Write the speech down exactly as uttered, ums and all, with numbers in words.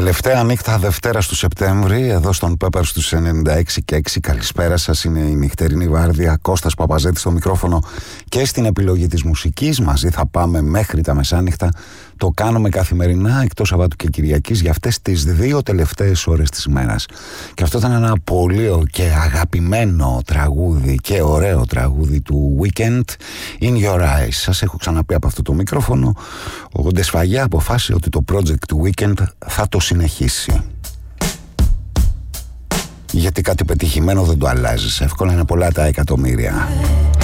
Τελευταία νύχτα Δευτέρα του Σεπτέμβρη, εδώ στον Πέπερ στους ενενήντα έξι και έξι. Καλησπέρα σας, είναι η νυχτερινή βάρδια. Κώστας Παπαζέτης στο μικρόφωνο και στην επιλογή της μουσικής. Μαζί θα πάμε μέχρι τα μεσάνυχτα. Το κάνουμε καθημερινά εκτός Σαββάτου και Κυριακής για αυτές τις δύο τελευταίες ώρες της ημέρας. Και αυτό ήταν ένα πολύ και αγαπημένο τραγούδι και ωραίο τραγούδι του Weekend, In Your Eyes. Σας έχω ξαναπεί από αυτό το μικρόφωνο. Ο Ντεσφαγιά αποφάσισε ότι το project του Weekend θα το συνεχίσει. Γιατί κάτι πετυχημένο δεν το αλλάζεις. Εύκολα είναι πολλά τα εκατομμύρια.